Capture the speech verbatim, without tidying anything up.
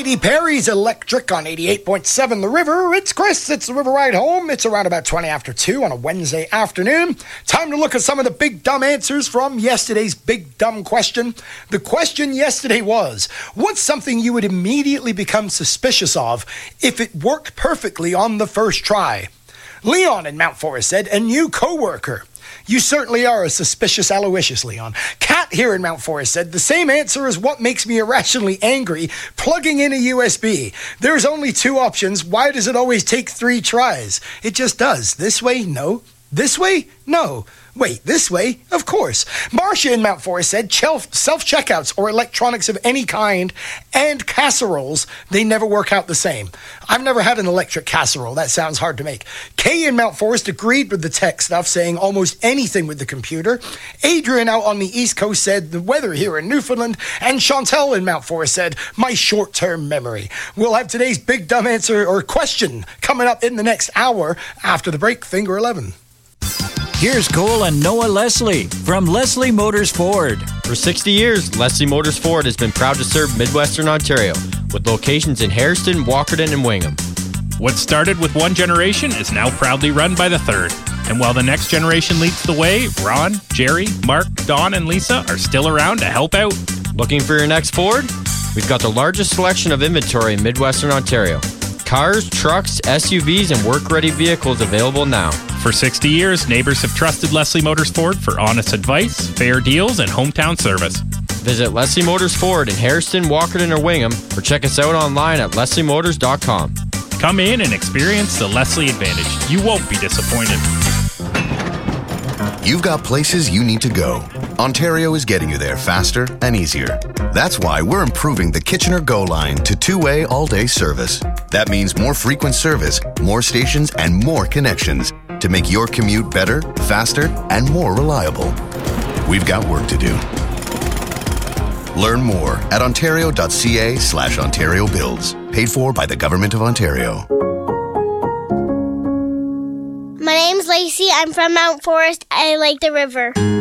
Katy Perry's Electric on eighty-eight point seven The River. It's Chris. It's the River Ride Home. It's around about twenty after two on a Wednesday afternoon. Time to look at some of the big dumb answers from yesterday's big dumb question. The question yesterday was, what's something you would immediately become suspicious of if it worked perfectly on the first try? Leon in Mount Forest said, a new coworker. You certainly are a suspicious Aloysius, Leon. Kat here in Mount Forest said, the same answer as what makes me irrationally angry, plugging in a U S B. There's only two options. Why does it always take three tries? It just does. This way, no. This way, no. Wait, this way? Of course. Marcia in Mount Forest said self-checkouts or electronics of any kind and casseroles, they never work out the same. I've never had an electric casserole. That sounds hard to make. Kay in Mount Forest agreed with the tech stuff, saying almost anything with the computer. Adrian out on the East Coast said the weather here in Newfoundland. And Chantel in Mount Forest said my short-term memory. We'll have today's big dumb answer or question coming up in the next hour after the break. Finger eleven. Here's Cole and Noah Leslie from Leslie Motors Ford. For sixty years, Leslie Motors Ford has been proud to serve Midwestern Ontario with locations in Hairston, Walkerton, and Wingham. What started with one generation is now proudly run by the third. And while the next generation leads the way, Ron, Jerry, Mark, Don, and Lisa are still around to help out. Looking for your next Ford? We've got the largest selection of inventory in Midwestern Ontario. Cars, trucks, S U Vs, and work-ready vehicles available now. For sixty years, neighbors have trusted Leslie Motors Ford for honest advice, fair deals, and hometown service. Visit Leslie Motors Ford in Hairston, Walkerton, or Wingham, or check us out online at leslie motors dot com. Come in and experience the Leslie Advantage. You won't be disappointed. You've got places you need to go. Ontario is getting you there faster and easier. That's why we're improving the Kitchener Go line to two-way all-day service. That means more frequent service, more stations, and more connections to make your commute better, faster, and more reliable. We've got work to do. Learn more at ontario.ca slash Ontario Builds. Paid for by the Government of Ontario. My name's Lacey. I'm from Mount Forest. I like the river.